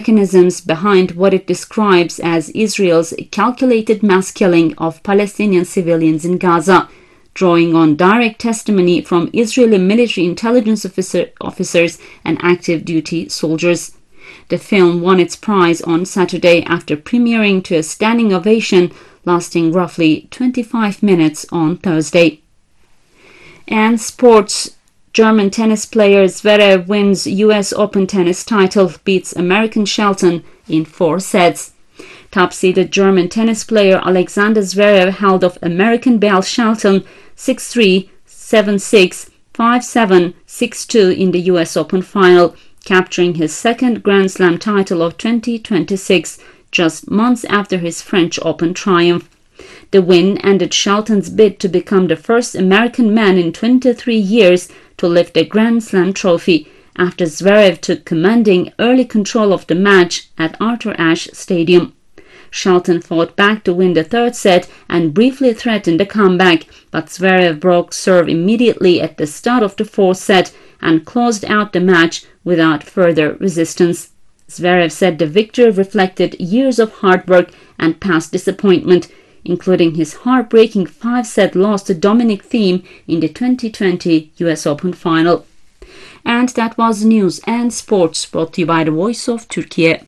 mechanisms behind what it describes as Israel's calculated mass killing of Palestinian civilians in Gaza, drawing on direct testimony from Israeli military intelligence officers and active duty soldiers. The film won its prize on Saturday after premiering to a standing ovation lasting roughly 25 minutes on Thursday. And sports. German tennis player Zverev wins US Open tennis title, beats American Shelton in 4 sets. Top-seeded German tennis player Alexander Zverev held off American Bell Shelton 6-3, 7-6, 5-7, 6-2 in the US Open final, capturing his second Grand Slam title of 2026, just months after his French Open triumph. The win ended Shelton's bid to become the first American man in 23 years to lift a Grand Slam trophy, after Zverev took commanding early control of the match at Arthur Ashe Stadium. Shelton fought back to win the third set and briefly threatened a comeback, but Zverev broke serve immediately at the start of the fourth set and closed out the match without further resistance. Zverev said the victory reflected years of hard work and past disappointment, including his heartbreaking 5-set loss to Dominic Thiem in the 2020 US Open final. And that was news and sports brought to you by the Voice of Turkey.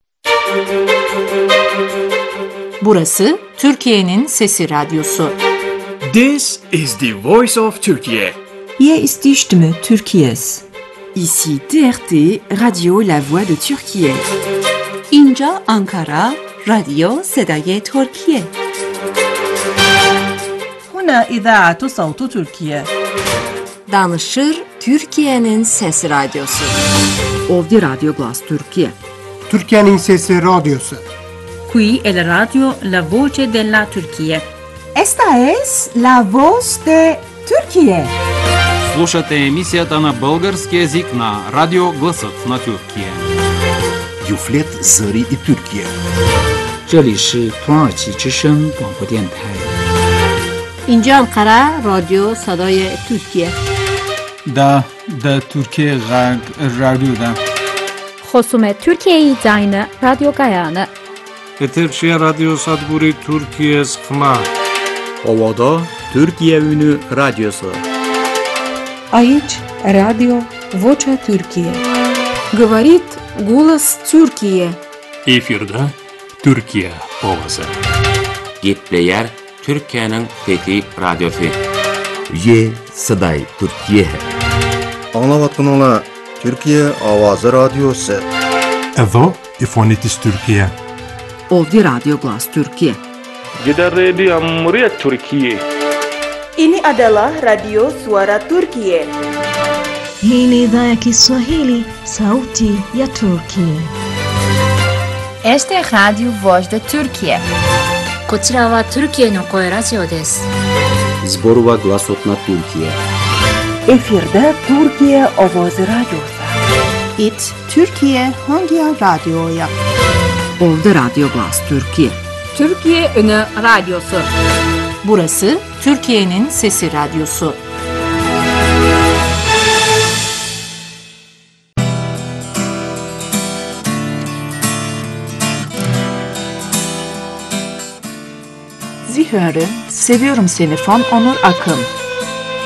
Burası Türkiye'nin Sesi Radyosu. This is the Voice of Turkey. Hier ist die Stimme Türkiye's. Ici TRT Radio La Voix de Türkiye. اینجا Ankara رادیو صدای ترکیه. هنا إذاعة صوت تركيا. Danışır Türkiye'nin Sesi Radyosu. Ovdje Radio Glas Türkiye. Türkiye'nin Sesi Radyosu. Qui è la radio La Voce della Turchia. Esta es La Voz de Turquie. Слушате емисията на български език на Радио Гласът на Türkiye. Юфлет Зари и Türkiye. 这里是土耳其之声广播电台。 اینجا انقره رادیو صدای ترکیه. دا Türkiye رادیو دا. خصوم ترکیه زاین رادیو گایانه. Eterşehir Radyo Sadburi Türkiye Sıkma. Ovada Türkiye Ünü Radyosu. Aici Radio Vocea Türkiye. Говорит голос Türkiye. Efirde Türkiye Ovası. Gepleyer Türkiye'nin Fethi Radyosu. Ye Saday Türkiye. Anlavatkanala Türkiye Avazı Radyosu. Evo İfonitis Türkiye. Ovdje Radio Glas Türkiye. Jeddah Radio Amriyat Türkiye. Ini adalah Radio Suara Turkiye. Hii ni idhaa ya Kiswahili, Sauti ya Turkiye. Este é Radio Voz da Turkiye. こちらはトルキエの声ラジオです。 Zborova Glasot na Türkiye. Efirde Türkiye Ovozi Radyosu. It Türkiye Hangi Radyo'ya? Ovdje Radio Glas Türkiye. Türkiye Ünü Radyosu. Burası Türkiye'nin Sesi Radyosu. Sie hören Seviyorum Seni von Onur Akın.